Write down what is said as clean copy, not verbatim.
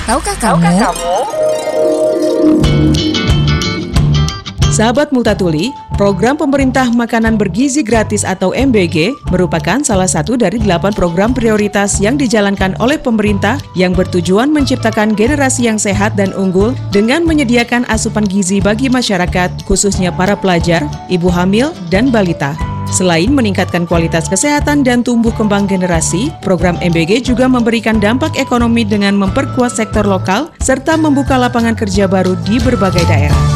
Tahukah kamu? Sahabat Multatuli, program pemerintah makanan bergizi gratis atau MBG merupakan salah satu dari 8 program prioritas yang dijalankan oleh pemerintah yang bertujuan menciptakan generasi yang sehat dan unggul dengan menyediakan asupan gizi bagi masyarakat, khususnya para pelajar, ibu hamil, dan balita. Selain meningkatkan kualitas kesehatan dan tumbuh kembang generasi, program MBG juga memberikan dampak ekonomi dengan memperkuat sektor lokal serta membuka lapangan kerja baru di berbagai daerah.